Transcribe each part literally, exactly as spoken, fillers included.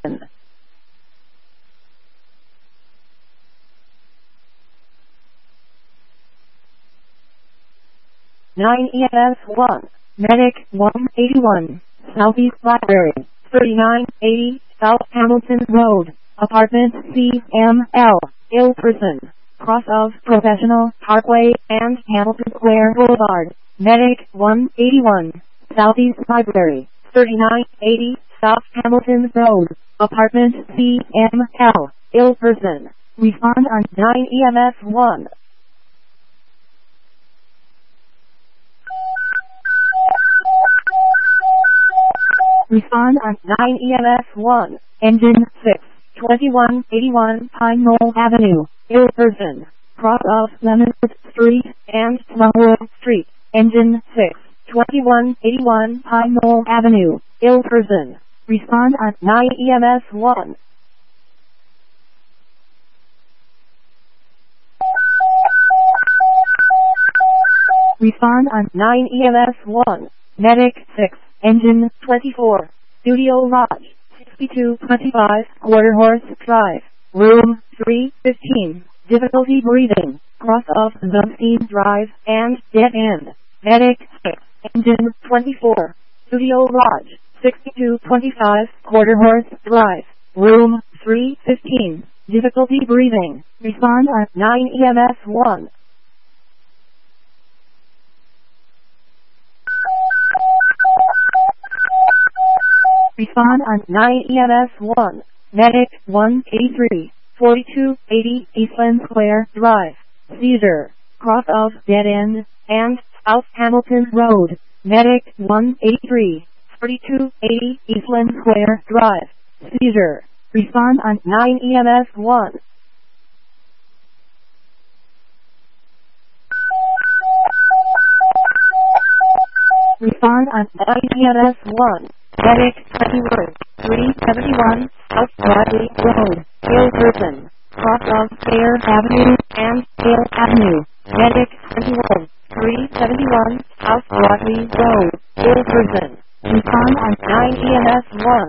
nine E M S one, Medic one eighty-one, Southeast Library, thirty-nine eighty, South Hamilton Road, Apartment C M L, ill person, cross of Professional Parkway and Hamilton Square Boulevard, Medic one eighty-one, Southeast Library, thirty-nine eighty, South Hamilton Road, Apartment C M L, ill person, respond on nine E M S one. Respond on nine E M S one, engine six, twenty-one eighty-one Pine Knoll Avenue, ill person, cross of Lemonwood Street and Plumwood Street, engine six, twenty-one eighty-one Pine Knoll Avenue, ill person, respond on nine E M S one. Respond on nine E M S one, Medic six, engine twenty-four, Studio Lodge, sixty-two twenty-five Quarter Horse Drive, room three fifteen, difficulty breathing, cross of Zumstein Drive and dead end, Medic six, engine twenty-four, Studio Lodge, sixty-two twenty-five Quarter Horse Drive, room three fifteen, difficulty breathing, respond on nine E M S one. Respond on nine E M S one, Medic one eighty-three, forty-two eighty Eastland Square Drive, seizure, cross of dead end and South Hamilton Road, Medic one eighty-three, forty-two eighty Eastland Square Drive, seizure, respond on nine E M S one. Respond on nine E M S one. Medic twenty-one, three seventy-one, South Broadway Road, ill person, cross of Fair Avenue and Hill Avenue, Medic twenty-one, three seventy-one, South Broadway Road, ill person, respond on nine E M S one.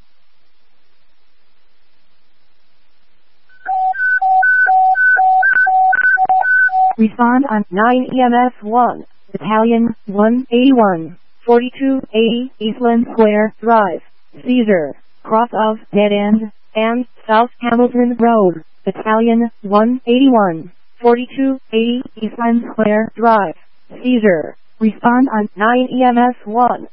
Respond on nine E M S one, Battalion one eighty-one. forty-two eighty Eastland Square Drive, seizure, cross of dead end and South Hamilton Road, Battalion one eighty-one, forty-two eighty Eastland Square Drive, seizure, respond on nine E M S one.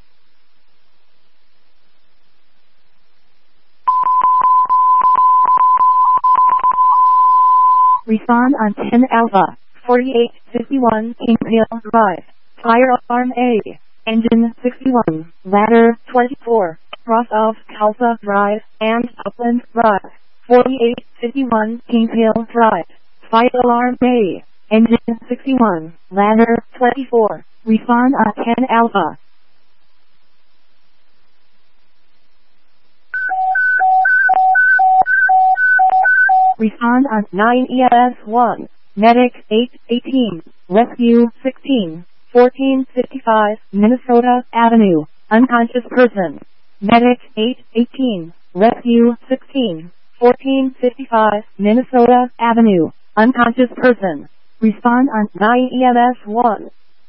Respond on ten Alpha, forty-eight fifty-one King Hill Drive, Firearm A. Engine sixty-one, Ladder twenty-four, cross of Tulsa Drive and Upland Drive, forty-eight fifty-one Kings Hill Drive, Fire Alarm Bay, Engine sixty-one, Ladder twenty-four, respond on ten Alpha. Respond on nine E M S one, Medic eight eighteen, Rescue sixteen. fourteen fifty-five Minnesota Avenue, unconscious person. Medic eight eighteen, Rescue sixteen, fourteen fifty-five Minnesota Avenue, unconscious person. Respond on nine E M S one.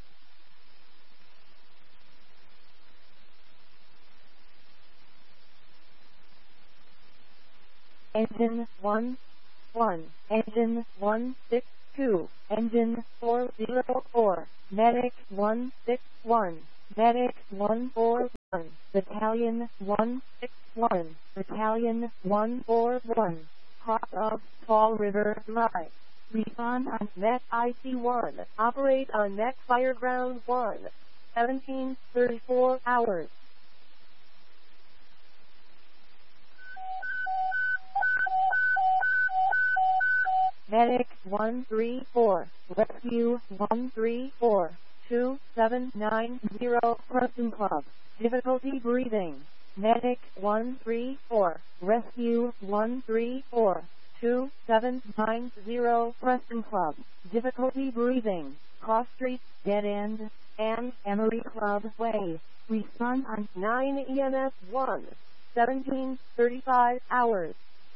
Engine one one, engine one six two, engine four zero four. Medic one six one, Medic one four one, Battalion one six one, Battalion one four one, cross of Fall River Drive. Respond on Met I C one, operate on Met Fireground one, seventeen thirty-four hours. Medic one three four, Rescue one three four, two seven nine zero, Preston Club, difficulty breathing. Medic one three four, Rescue one three four, two seven nine zero, Preston Club, difficulty breathing, Cross Street, Dead End, and Emory Club Way. Respond on nine E M S one. seventeen thirty-five hours.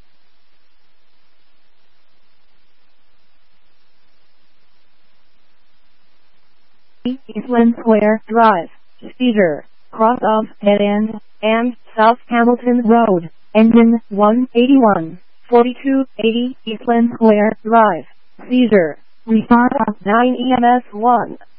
Eastland Square Drive, Cedar, cross of Head End, and South Hamilton Road, engine one eighty-one, forty-two eighty Eastland Square Drive, Cedar, refund of nine E M S one.